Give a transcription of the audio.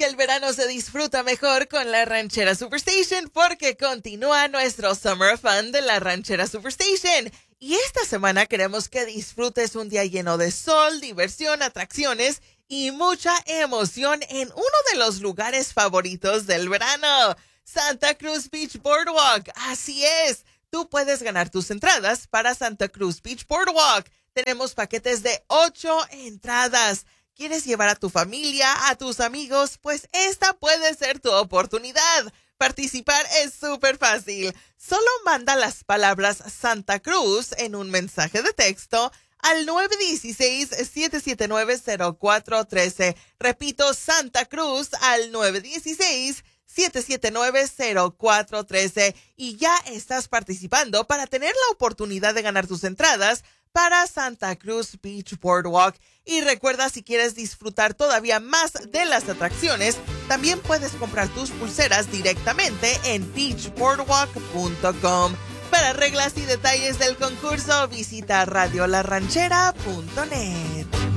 el verano se disfruta mejor con la Ranchera Superstation porque continúa nuestro Summer Fun de la Ranchera Superstation. Y esta semana queremos que disfrutes un día lleno de sol, diversión, atracciones y mucha emoción en uno de los lugares favoritos del verano, Santa Cruz Beach Boardwalk. Así es, tú puedes ganar tus entradas para Santa Cruz Beach Boardwalk. Tenemos paquetes de 8 entradas. ¿Quieres llevar a tu familia, a tus amigos? Pues esta puede ser tu oportunidad. Participar es súper fácil. Solo manda las palabras Santa Cruz en un mensaje de texto al 916-779-0413. Repito, Santa Cruz al 916-779-0413. Y ya estás participando para tener la oportunidad de ganar tus entradas para Santa Cruz Beach Boardwalk. Y recuerda, si quieres disfrutar todavía más de las atracciones, también puedes comprar tus pulseras directamente en beachboardwalk.com. Para reglas y detalles del concurso, visita radiolaranchera.net.